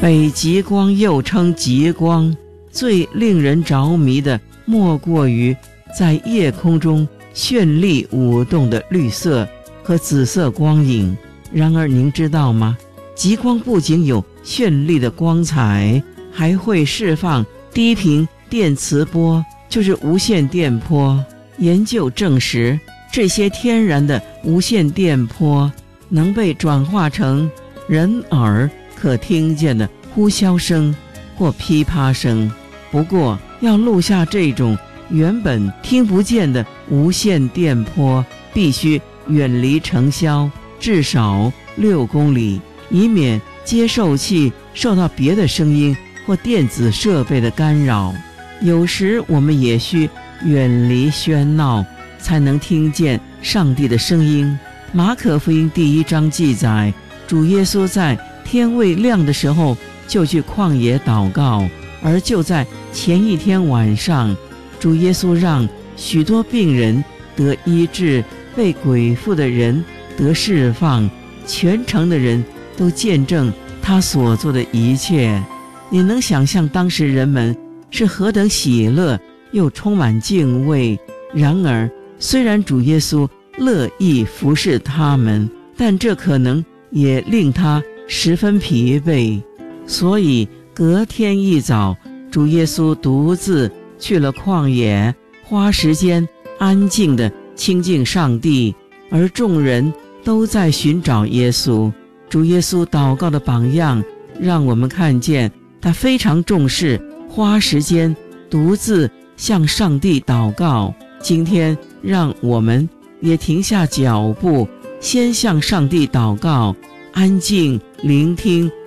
北极光又称极光，最令人着迷的莫过于在夜空中绚丽舞动的绿色和紫色光影。然而您知道吗？极光不仅有绚丽的光彩，还会释放低频电磁波，就是无线电波。研究证实，这些天然的无线电波能被转化成人耳可听见的呼啸声或噼啪声。不过要录下这种原本听不见的无线电波，必须远离尘嚣至少6公里，以免接受器受到别的声音或电子设备的干扰。有时我们也需远离喧闹，才能听见上帝的声音。马可福音第1章记载，主耶稣在天未亮的时候就去旷野祷告，而就在前一天晚上，主耶稣让许多病人得医治，被鬼附的人得释放，全城的人都见证他所做的一切。你能想象当时人们是何等喜乐又充满敬畏？然而虽然主耶稣乐意服侍他们，但这可能也令他十分疲惫。所以隔天一早，主耶稣独自去了旷野，花时间安静地亲近上帝，而众人都在寻找耶稣。主耶稣祷告的榜样让我们看见他非常重视花时间独自向上帝祷告。今天让我们也停下脚步，先向上帝祷告，安静聆听